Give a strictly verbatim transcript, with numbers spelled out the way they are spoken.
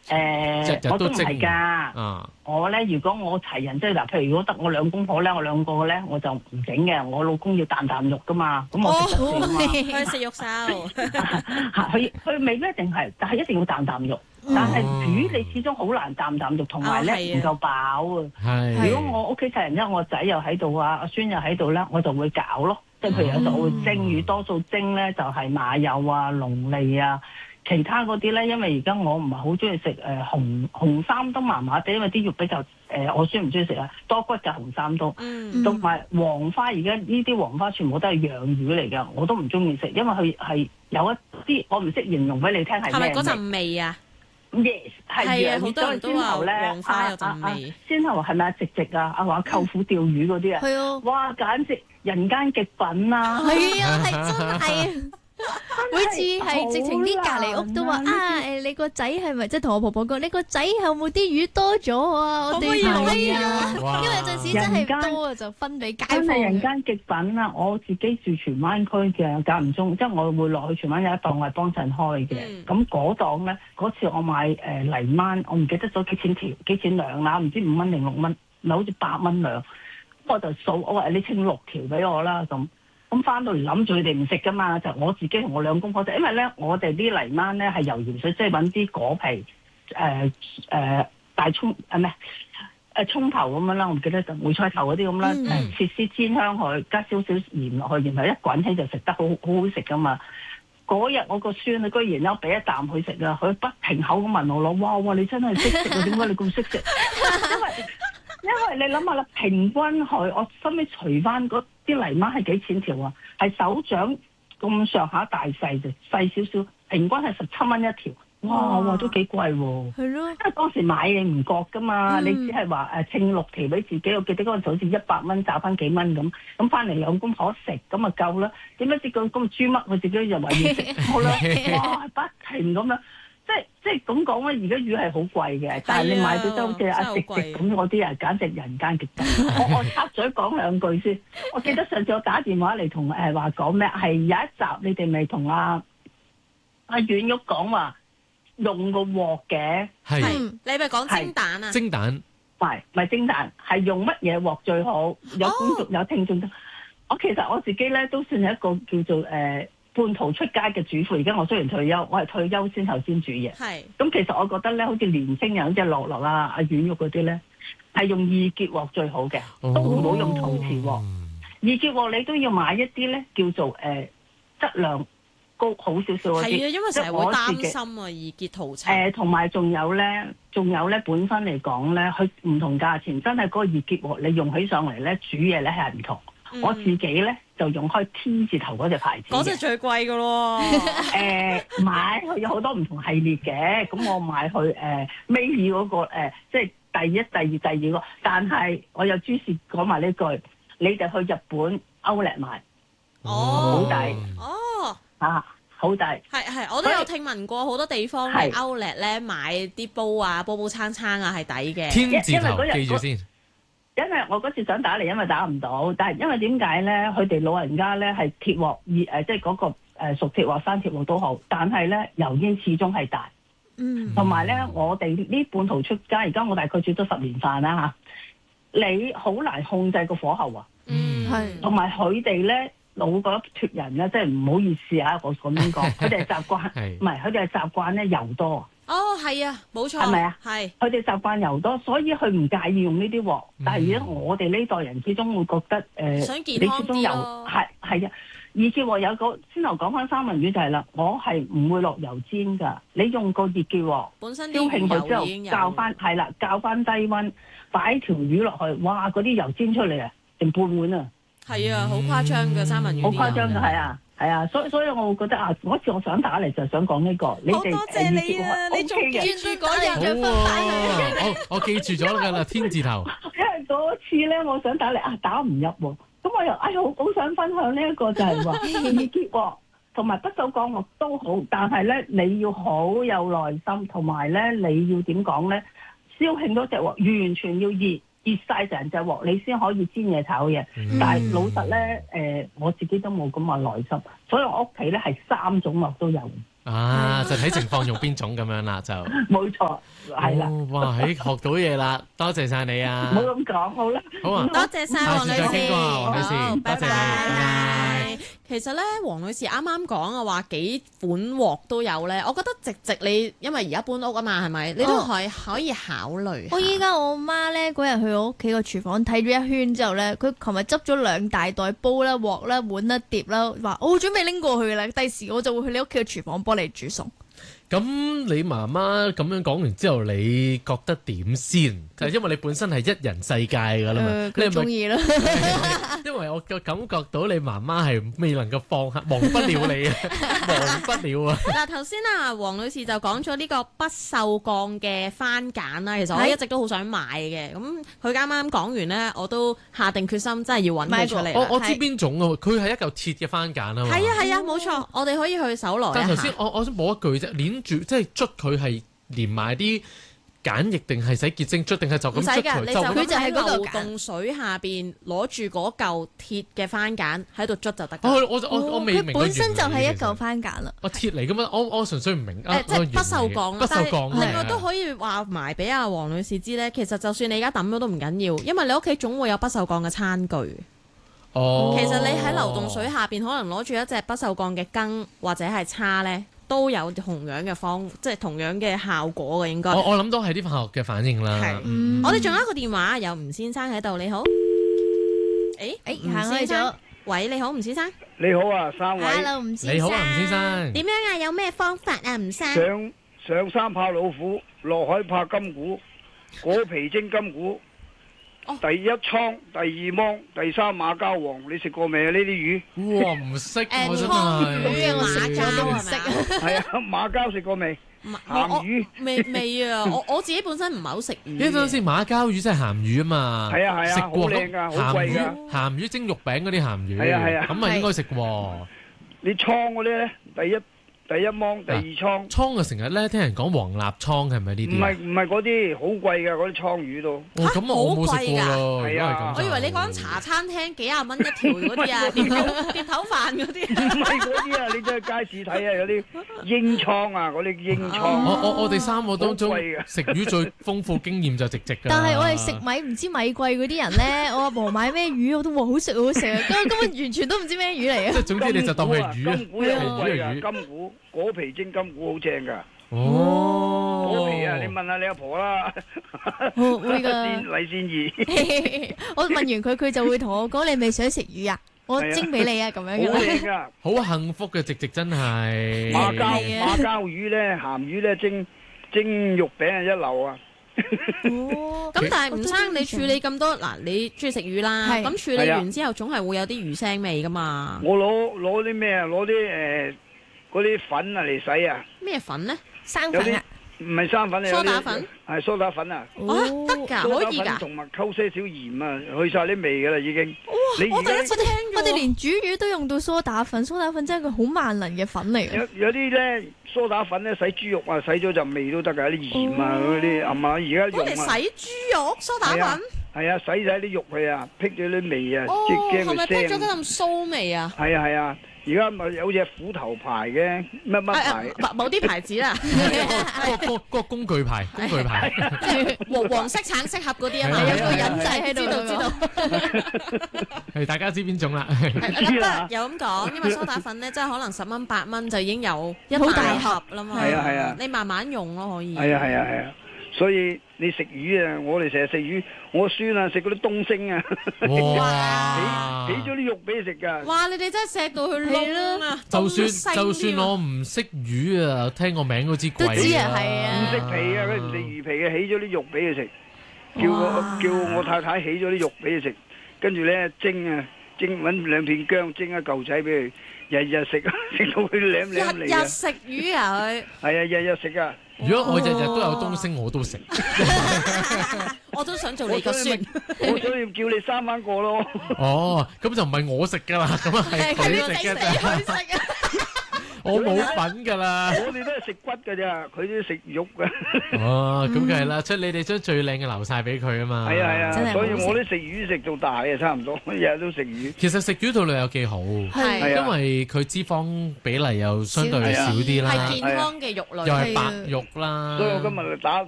誒，我都唔係㗎。我咧，如果我齊人，即係嗱，譬如如果得我兩公婆咧，我兩個咧，我就唔整嘅。我老公要啖啖肉㗎嘛，咁我食得少啊嘛。 佢食肉獸， 佢佢未必一定係，但係一定要啖啖肉。但係煮你始終好難啖啖肉，同埋咧唔夠飽啊。係。如果我屋企齊人咧，我仔又喺度啊，阿孫又喺度咧，我就會搞咯。即係譬如有時我會蒸魚，多數蒸咧就係馬友啊、龍脷啊。其他嗰啲咧，因為而家我唔係好中意食誒紅紅衫都麻麻地，因為啲肉比較誒、呃，我雖然唔中意食啊，多骨嘅紅衫都，同埋、嗯、黃花。而家呢啲黃花全部都係養魚嚟㗎，我都唔中意食，因為佢係有一啲我唔識形容俾你聽係咩味。係咪嗰陣味啊 ？Yes， 係養魚。所以先頭咧， 黃花有陣味。 先頭係咪啊？直直啊，阿話舅父釣魚嗰啲啊，係啊，哇，簡直人間極品啊！ 係啊，係真係。每次係直情啲隔離屋都話啊，誒你個仔係咪即係同我婆婆講，你個仔有冇啲魚多咗啊？我哋要係啊，因為有陣時真係多啊，就分俾街坊。 真係人間極品啦！我自己住荃灣區嘅，間唔中即係我會落去荃灣有一檔我係幫襯開嘅。咁嗰檔咧，嗰次我買誒泥鯭，我唔記得咗幾錢條幾錢兩啦，唔知五蚊定六蚊，咪好似八蚊兩。我就數我話你稱六條俾我啦咁。咁翻到嚟諗住佢哋唔食噶嘛，就我自己同我兩公婆食，因為咧我哋啲泥鯭咧係油鹽水，即係揾啲果皮、誒、呃、誒、呃、大葱誒咩誒葱頭咁樣啦，我唔記得就梅菜頭嗰啲咁啦，誒切絲煎香佢，加少少鹽落去，然後一滾起就食得好好好食噶嘛。嗰日我個孫啊，居然有俾一啖佢食啊，佢不停口咁問我攞，哇哇你真係識食啊，點解你咁識食？因為因為你諗下啦，平均佢我收尾除翻嗰啲泥鯭係幾錢條啊？係手掌咁上下大細啫，細少少，平均係十七蚊一條。哇哇，都幾貴喎！係咯，因為當時買你唔覺噶嘛，嗯、你只係話誒稱六條俾自己，我記得嗰陣時好似一百蚊找翻幾蚊咁，咁翻嚟兩公婆食咁啊夠啦。點解知咁咁豬乜佢自己又話要食？好啦，哇不停咁樣。即係即係咁講咧，而家魚係好貴嘅，但係你買到都好似阿直直咁嗰啲啊，簡直人間極品。我我插嘴講兩句先。我記得上次我打電話嚟同誒話講咩，係有一集你哋咪同阿阿婉玉講話用個鑊嘅， 係你咪講蒸蛋啊？ 蒸蛋唔係唔係蒸蛋，係用乜嘢鑊最好？有觀眾、哦、有聽眾都，我其實我自己咧都算係一個叫做誒。呃半途出街嘅主婦，而家我雖然退休，我係退休先後先煮嘢。係，咁其實我覺得咧，好似年青人，好似樂樂啊、阿婉玉嗰啲咧，係用易潔鑊最好嘅，哦、都唔好用陶瓷鑊。易潔鑊你都要買一啲咧，叫做誒、呃、質量高好少少嗰啲。係啊，因為成日會擔心啊，易潔陶瓷。誒，同埋仲有咧，仲有咧，本身嚟講咧，佢唔同價錢，真係嗰個易潔鑊你用起上嚟咧，煮嘢咧係唔同。嗯、我自己咧就用開 T 字頭嗰隻牌子， 嗰隻最貴噶咯。 誒、呃，買佢有好多唔同系列嘅，咁我買去誒尾二嗰個誒、呃，即係第一、第二、第二個。但係我有諸事講埋呢句，你哋去日本歐力買，哦，好抵， 哦， 啊，好抵， 係係，我都有聽聞過好多地方喺歐力咧買啲煲啊、煲煲罉罉啊係抵嘅。 天字頭記住先。 因為我嗰次想打嚟，因為打唔到，但係因為點解咧？佢哋老人家咧係鐵鑊，熱誒，即係嗰個誒熟鐵鑊、生鐵鑊都好，但係咧油煙始終係大。嗯，同埋咧，我哋呢半途出街，而家我大概煮咗十年飯啦嚇，你好難控制個火候啊。嗯，係。同埋佢哋咧老嗰一脱人咧，即係唔好意思啊，我咁樣講，佢哋係習慣，唔係佢哋係習慣咧油多。 哦，係啊，冇錯， 係咪啊？ 係， 佢哋習慣油多，所以佢唔介意用呢啲鑊。嗯、但係而家我哋呢代人始終會覺得誒，呃、 想健康啲咯。 係係啊，易潔鑊有個先頭講翻三文魚就係啦，我係唔會落油煎㗎。你用個易潔鑊， 本身燒興佢之後，較翻係啦，較翻低溫，擺條魚落去，哇！嗰啲油煎出嚟啊，成半碗啊！ 係啊，好誇張嘅三文魚， 好誇張嘅係啊！係啊，所以所以我會覺得啊，嗰次我想打嚟就想講呢、這個，你哋多謝你啊，你仲記住嗰日嘅分享， 我我記住咗㗎啦，天字頭。 因為嗰次咧，我想打嚟啊，打唔入喎，咁我又哎好好想分享呢一個就係話易潔鑊同埋不鏽鋼鑊都好，但係咧你要好有耐心，同埋咧你要點講咧，燒興嗰隻鑊完全要熱。熱晒成隻鑊，你先可以煎嘢炒嘢。嗯、但係老實咧，誒、呃，我自己都冇咁話耐心，所以我屋企咧係三種鑊都有。 啊，就睇情況用邊種咁樣啦，就冇錯，係啦。 哇，喺學到嘢啦，多謝晒你啊！ 唔好咁講，好啦。 好啊， 多謝晒黃女士， 下次再傾過啊，黃女士， 好， 多謝你， 拜拜。 拜拜。 其實咧，黃女士啱啱講嘅話幾款鑊都有咧，我覺得直直你因為而家搬屋啊嘛，係咪？你都係可以考慮。 我依家我媽咧嗰日去我屋企個廚房睇咗一圈之後咧，佢琴日執咗兩大袋煲啦、鑊啦、碗啦、碟啦，話我準備拎過去啦，第時我就會去你屋企嘅廚房幫你煮餸。 咁你媽媽咁樣講完之後，你覺得點先？就係因為你本身係一人世界㗎啦嘛， 誒，佢中意啦。 因為我嘅感覺到你媽媽係未能夠放下，忘不了你啊，忘不了啊。 嗱，頭先啊，黃女士就講咗呢個不鏽鋼嘅番梘啦，其實我一直都好想買嘅。咁佢啱啱講完咧，我都下定決心真係要揾佢出嚟。 我我知邊種啊，佢係一嚿鐵嘅番梘啊嘛。 係啊係啊，冇錯，我哋可以去搜羅一下。 但頭先我我想補一句啫，連住即係捽佢係連埋啲鹼液定係洗潔精捽，定係就咁捽佢？ 你就佢就係嗰嚿流動水下邊攞住嗰嚿鐵嘅番梘喺度捽就得㗎。 我我我我未明。 佢本身就係一嚿番梘啦。 我鐵嚟㗎嘛，我我純粹唔明。 誒，即係不鏽鋼啦。 不鏽鋼。 另外都可以話埋俾阿黃女士知咧，其實就算你而家抌咗都唔緊要，因為你屋企總會有不鏽鋼嘅餐具。 哦。 其實你喺流動水下邊可能攞住一隻不鏽鋼嘅羹或者係叉咧，都有同樣嘅方，即係同樣嘅效果嘅應該。 我我諗到係啲化學嘅反應啦。 係， 嗯、 我哋仲有一個電話，有吳先生喺度，你好。誒誒，行開咗。 喂，你好，吳先生。 你好啊，三位。 Hello，吳先生。 你好啊，吳先生。 點樣啊？有咩方法啊，吳生？ 上上山怕老虎，落海怕金股，果皮蒸金股。 哦、 第一倉，第二芒，第三馬交王，你食過未啊？呢啲魚？ 哇，唔識我真係。 誒，馬交都唔識啊。 係啊，馬交食過未？鹹魚未未啊！我我自己本身唔係好食魚。 呢陣時馬交魚即係鹹魚啊嘛。 係啊係啊， 食過好靚㗎，好貴㗎。 鹹魚蒸肉餅嗰啲鹹魚。 係啊係啊。 咁啊應該食喎。 你倉嗰啲咧，第一第一芒，第二倉。 倉啊，成日咧聽人講黃立倉係咪呢啲？ 唔係唔係嗰啲，好貴㗎嗰啲倉魚都。 哦，咁我冇食過咯。 係啊。 我以為你講茶餐廳幾廿蚊一條嗰啲啊，碟頭碟頭飯嗰啲。 唔係嗰啲啊，你真係街市睇啊，有啲英倉啊，嗰啲英倉。 我我我哋三個當中食魚最豐富經驗就直直㗎。 但係我哋食米唔知米貴嗰啲人咧，我阿婆買咩魚我都話好食好食啊，根根本完全都唔知咩魚嚟啊！ 即係總之你就當係魚啊， 金股又好貴㗎，金股果皮蒸金股好正㗎。 哦， 果皮啊，你問下你阿婆啦。 會㗎。 李仙兒。 我問完佢，佢就會同我講：你咪想食魚啊？我蒸俾你啊！咁樣嘅。 好靚㗎。 好幸福嘅直直真係。 馬交馬交魚咧，鹹魚咧蒸蒸肉餅係一流啊！ 哦， 咁但係吳生，你處理咁多嗱，你中意食魚啦，咁處理完之後總係會有啲魚腥味㗎嘛？ 我攞攞啲咩啊？攞啲誒嗰啲粉啊嚟洗啊！ 咩粉咧？ 生粉啊？ 唔係生粉啊， 蘇打粉係蘇打粉啊！ 哦，得㗎，可以㗎。 同埋溝些少鹽啊，去晒啲味㗎啦已經。 哇！我第一次聽咗。 我哋連煮魚都用到蘇打粉，蘇打粉真係個好萬能嘅粉嚟嘅。 有有啲咧蘇打粉咧洗豬肉啊，洗咗就味都得㗎，啲鹽啊嗰啲係嘛？而家用啊。 我哋洗豬肉蘇打粉。 係啊，洗晒啲肉去啊，辟咗啲味啊，即係驚佢腥。 係咪辟咗嗰陣騷味啊？ 係啊係啊。而家咪有隻虎頭牌嘅乜乜牌， 某啲牌子啦， 嗰個嗰個工具牌，工具牌， 即係黃黃色、橙色盒嗰啲啊嘛，有個引掣喺度，知道知道。 係大家知邊種啦？ 知啦，有咁講，因為蘇打粉咧，即係可能十蚊八蚊就已經有一大盒啦嘛。 係啊係啊， 你慢慢用咯，可以。 係啊係啊係啊。所以你食魚啊，我哋成日食魚，我孫啊食嗰啲東星啊， 哇！ 俾俾咗啲肉俾你食㗎。 哇！你哋真係錫到佢窿啊！ 就算就算我唔識魚啊，聽個名都知貴。 都知啊，係啊。 唔食皮啊，佢唔食魚皮嘅，起咗啲肉俾佢食，叫我叫我太太起咗啲肉俾佢食，跟住咧蒸啊蒸揾兩片薑蒸一嚿仔俾佢，日日食食到佢舐舐嚟啊！ 日日食魚啊佢。 係啊，日日食啊！ 如果我日日都有東星，我都食。 我都想做你個孫， 我所以叫你生翻個咯。 哦，咁就唔係我食噶啦，咁啊係佢食嘅。 我冇份㗎啦。 我哋都係食骨㗎咋，佢都食肉㗎。 哦，咁梗係啦，即係你哋將最靚嘅留晒俾佢啊嘛。 係啊係啊，所以好食我都食魚食到大啊，差唔多日日都食魚。 其實食魚對女有幾好， 係因為佢脂肪比例又相對少啲啦， 係健康嘅肉類， 又係白肉啦。 所以我今日打